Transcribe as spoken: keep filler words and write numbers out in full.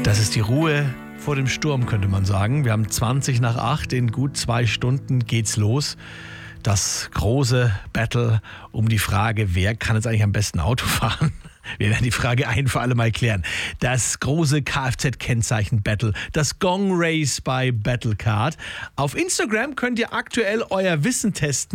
Das ist die Ruhe vor dem Sturm, könnte man sagen. Wir haben zwanzig nach acht, in gut zwei Stunden geht's los. Das große Battle um die Frage, wer kann jetzt eigentlich am besten Auto fahren? Wir werden die Frage ein für alle Mal klären. Das große Kfz-Kennzeichen-Battle, das Gong-Race bei Battlecard. Auf Instagram könnt ihr aktuell euer Wissen testen.